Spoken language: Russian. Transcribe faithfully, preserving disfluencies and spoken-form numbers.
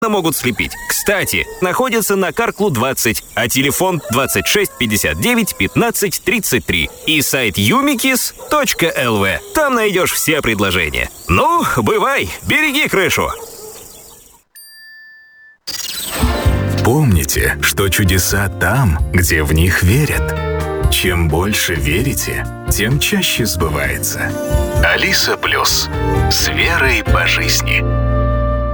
могут слепить. Кстати, находится на Карклу двадцать, а телефон двадцать шесть пятьдесят девять пятнадцать тридцать три и сайт юмикис точка эл ви. Там найдешь все предложения. Ну, бывай, береги крышу. Помните, что чудеса там, где в них верят. Чем больше верите, тем чаще сбывается. Алиса Плюс. С верой по жизни.